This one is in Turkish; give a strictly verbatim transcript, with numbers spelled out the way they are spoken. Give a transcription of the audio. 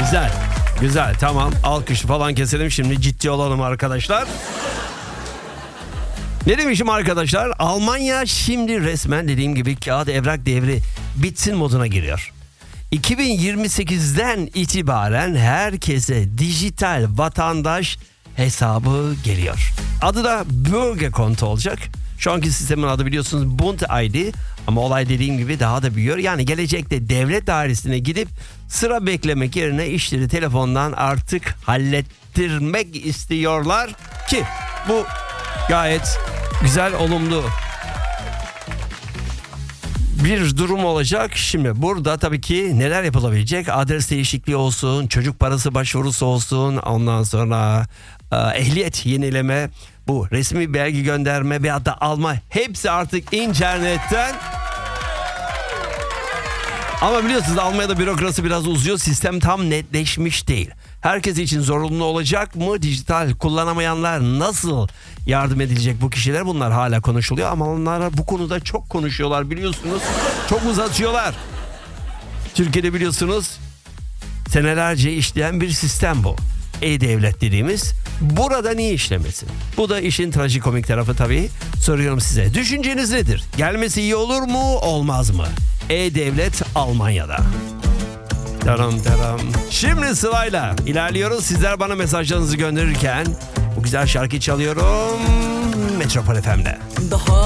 Güzel. Güzel, tamam. Alkışı falan keselim, şimdi ciddi olalım arkadaşlar. Ne demişim arkadaşlar? Almanya şimdi resmen dediğim gibi kağıt evrak devri bitsin moduna giriyor. iki bin yirmi sekizden itibaren herkese dijital vatandaş hesabı geliyor. Adı da Bürgerkonto olacak. Şu anki sistemin adı biliyorsunuz Bund I D, ama olay dediğim gibi daha da büyüyor. Yani gelecekte devlet dairesine gidip sıra beklemek yerine işleri telefondan artık hallettirmek istiyorlar ki bu gayet güzel, olumlu bir durum olacak. Şimdi burada tabii ki neler yapılabilecek? Adres değişikliği olsun, çocuk parası başvurusu olsun, ondan sonra e, ehliyet yenileme, bu resmi belge gönderme veyahut da alma, hepsi artık internetten. Ama biliyorsunuz Almanya'da bürokrasi biraz uzuyor. Sistem tam netleşmiş değil. Herkes için zorunlu olacak mı? Dijital kullanamayanlar nasıl yardım edilecek bu kişiler? Bunlar hala konuşuluyor ama onlar bu konuda çok konuşuyorlar biliyorsunuz. Çok uzatıyorlar. Türkiye'de biliyorsunuz senelerce işleyen bir sistem bu. E-Devlet dediğimiz. Burada niye işlemesin? Bu da işin trajikomik tarafı tabii. Soruyorum size. Düşünceniz nedir? Gelmesi iyi olur mu, olmaz mı? E-Devlet Almanya'da. Taram taram. Şimdi sırayla ilerliyoruz. Sizler bana mesajlarınızı gönderirken bu güzel şarkıyı çalıyorum Metropol F M'de. Daha